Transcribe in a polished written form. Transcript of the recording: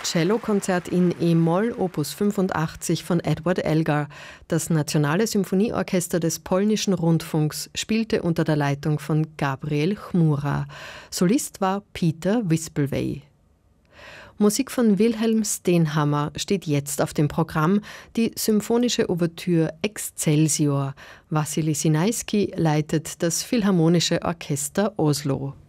Cellokonzert in E-Moll Opus 85 von Edward Elgar. Das Nationale Symphonieorchester des Polnischen Rundfunks spielte unter der Leitung von Gabriel Chmura. Solist war Peter Wispelwey. Musik von Wilhelm Stenhammar steht jetzt auf dem Programm, die symphonische Ouvertüre Excelsior. Wassily Sinaisky leitet das Philharmonische Orchester Oslo.